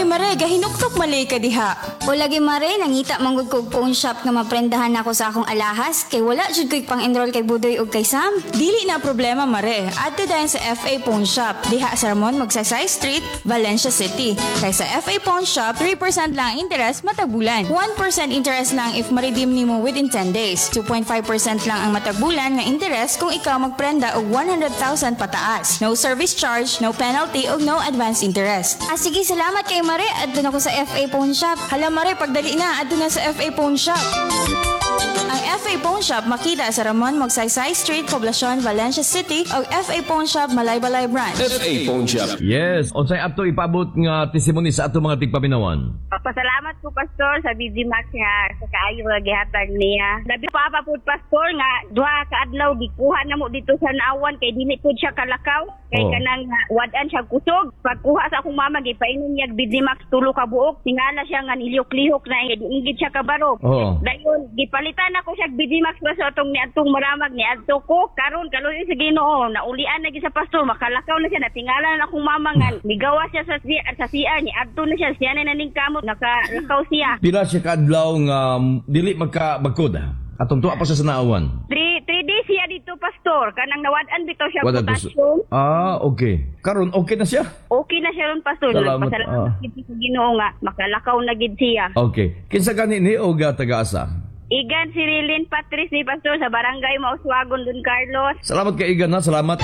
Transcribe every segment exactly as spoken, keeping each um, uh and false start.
mare, gahinuktok malay ka diha. O lagi mare, nangita manggod ko og pawn shop nga maprendahan ako sa akong alahas kay wala jud ko'y pang-enroll kay Budoy ug kay Sam. Dili na problema mare, adto dayon sa F A Pawn Shop diha sa Ramon Magsaysay Street, Valencia City. Kay sa F A Pawn Shop, three percent lang ang interest matag bulan. one percent interest lang if ma-redeem nimo within ten days. two point five percent lang ang matag bulan nga interest kung ikaw magprenda og one hundred thousand pataas. No service charge, no penalty ug no advance interest. Ah sige, salamat kay mare. Adto na ko sa F A Pawn Shop. Hala mare, pagdali na adto na sa F A Pawn Shop. Ang F A Pawn Shop makita sa Ramon Magsaysay Street, Poblacion, Valencia City o F A Pawn Shop Malaybalay Branch. F A Pawn Shop. Yes, unsay ato ipabot nga testimony sa ato mga tigpaminawan. Pasalamat ko pastor sa B D Max nga sa kaayo nga gihatag niya. Labi pa pa pud pastor nga duha ka adlaw gikuha namo dito sa Naawan kay dili pud siya kalakaw kay Oh. kanang uh, wad-an siya kusog. Pagkuha sa akong mama gipainom niya B D Max tulo ka buok, tingala siya nga niliyok-lihok na ingid siya kabarok. Oh. Dayon gipalitan ako siya B D Max pa sa atong niadtong maramag ni adto ko karon kaluoy sa Ginoo naulian na gid sa pastor makalakaw na siya natingala na akong mama nga migawa siya sa sa C R ni adto na siya siya na ning kamot nakalakaw siya. Pila siya kadlaw nga um, dili magka magkod. Atong tuwa pa siya sa Naawan. Three, three days siya dito, pastor. Kanang nawad-an bitaw siya Wala potassium. Ah, okay. Karon okay na siya? Okay na siya ron, pastor. Salamat, Pasalamat ah. gid sa Ginoo nga makalakaw na gid siya. Okay. Kinsa gani ni o ga taga-asa? Igan si Rilin Patrice ni pastor sa barangay Mauswagon, Don Carlos. Salamat kay Igan ha. Salamat.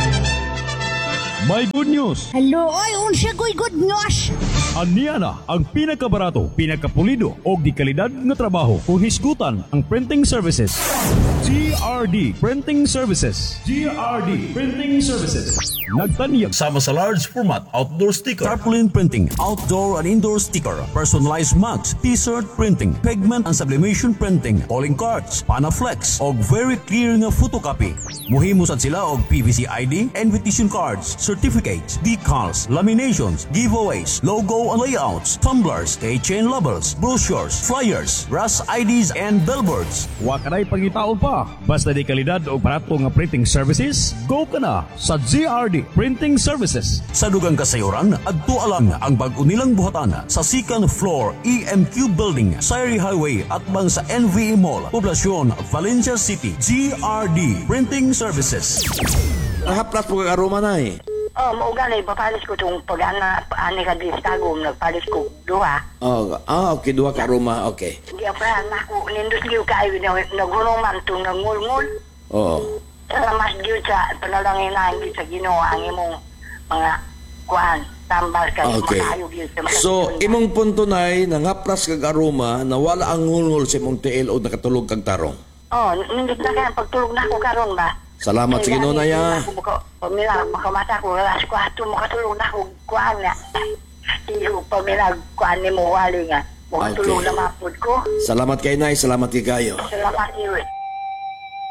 May good news! Hello, oy, unsa ko'y good news? Aniya na ang pinakabarato, pinakapulido o di kalidad nga trabaho kung hisgutan ang printing services. G R D Printing Services. G R D Printing Services. Nagtanyag sama sa large format outdoor sticker, tarpaulin printing, outdoor and indoor sticker, personalized mugs, t-shirt printing, pigment and sublimation printing, calling cards, panaflex og very clear nga photocopy. Muhimo sad sila og P V C I D, invitation cards, certificates, decals, laminations, giveaways, logo and layouts, tumblers, keychain labels, brochures, flyers, brass I Ds and billboards. Wa kanay pangitaon pa. Basta di kalidad o barato nga printing services, go ka na sa G R D Printing Services. Sa dugang kasayuran, adto alang ang bag-o nilang buhatan sa second floor E M Q Building, Sayri Highway at bang sa N V E Mall, Poblacion, Valencia City. G R D Printing Services. Nakaplas po ka aroma na eh. Oh, maugali, papalis ko itong pag-ana, ani ka di stagom, nagpalis ko duha. Oh, ah, okay, duha ka aroma, okay. Di ako na ako, nindus giyo kayo, nagulong man itong nangul-ngul. Oo. Salamat giyo sa panalangin na hindi sa ginawa ang imong mga kuhan, tambal ka, Okay. makayo giyo sa mga So, imong punto nay nangaplas kag aroma na wala ang ngulngol sa imong tiil o nakatulog kag tarong. Oh, nindus na kaya pagtulog na ako karon ba? Salamat sa Ginoo na ya. Pamila, makamata ko, alas ko ato, makatulog na ako, kuhan nga. Iyo, pamila, kuhan ni mo wali nga. Makatulog Okay. na mapod ko. Salamat kay nay, salamat kay kayo. Salamat iyo.